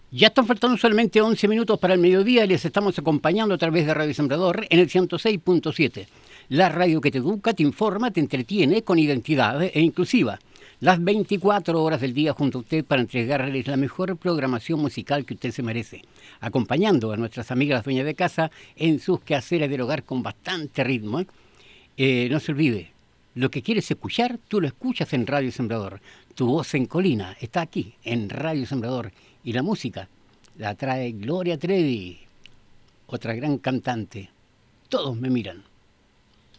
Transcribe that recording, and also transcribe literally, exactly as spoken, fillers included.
Ya están faltando solamente once minutos para el mediodía y les estamos acompañando a través de Radio Sembrador en el ciento seis punto siete. La radio que te educa, te informa, te entretiene con identidad e inclusiva. Las veinticuatro horas del día junto a usted para entregarles la mejor programación musical que usted se merece. Acompañando a nuestras amigas dueñas de casa en sus quehaceres del hogar con bastante ritmo. ¿eh? Eh, no se olvide, lo que quieres escuchar, tú lo escuchas en Radio Sembrador. Tu voz en colina está aquí, en Radio Sembrador. Y la música la trae Gloria Trevi, otra gran cantante. Todos me miran.